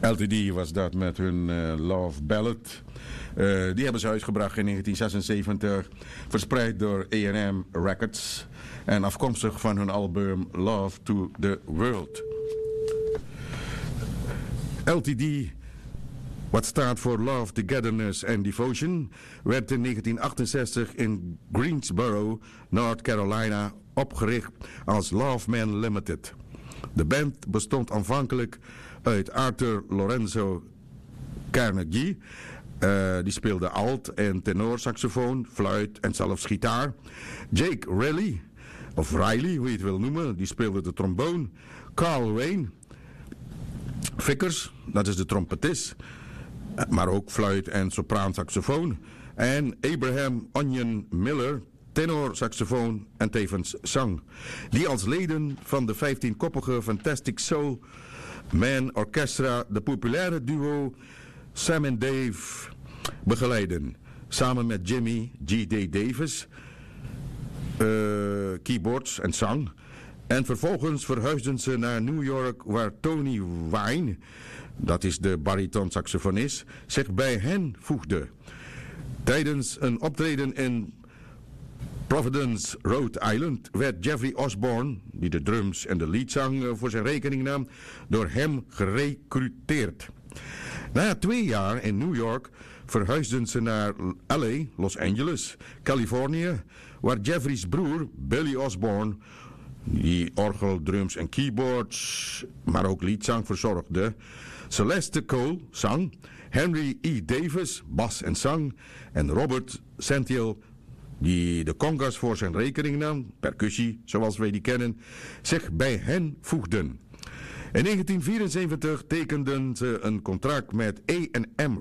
LTD was dat met hun Love Ballad. Die hebben ze uitgebracht in 1976, verspreid door A&M Records en afkomstig van hun album Love to the World. LTD, wat staat voor Love, Togetherness and Devotion, werd in 1968 in Greensboro, North Carolina, opgericht als Love Man Limited. De band bestond aanvankelijk uit Arthur Lorenzo Carnegie, die speelde alt- en tenorsaxofoon, fluit en zelfs gitaar. Jake Riley, of Riley, hoe je het wil noemen, die speelde de tromboon. Carl Wayne Vickers, dat is de trompetist, maar ook fluit- en sopraansaxofoon. En Abraham Onion Miller, tenorsaxofoon en tevens zang, die als leden van de 15-koppige Fantastic Soul Man Orchestra de populaire duo Sam en Dave begeleiden. Samen met Jimmy G.D. Davis, keyboards en zang. En vervolgens verhuisden ze naar New York, waar Tony Wine, dat is de baritonsaxofonist, zich bij hen voegde. Tijdens een optreden in Providence, Rhode Island, werd Jeffrey Osborne, die de drums en de leadzang voor zijn rekening nam, door hem gerecruiteerd. Na 2 jaar in New York verhuisden ze naar LA, Los Angeles, Californië, waar Jeffrey's broer Billy Osborne, die orgel, drums en keyboards, maar ook leadzang verzorgde, Celeste Cole, zang, Henry E. Davis, bas en zang, en Robert Santiel, die de congas voor zijn rekening nam, percussie zoals wij die kennen, zich bij hen voegden. In 1974 tekenden ze een contract met A&M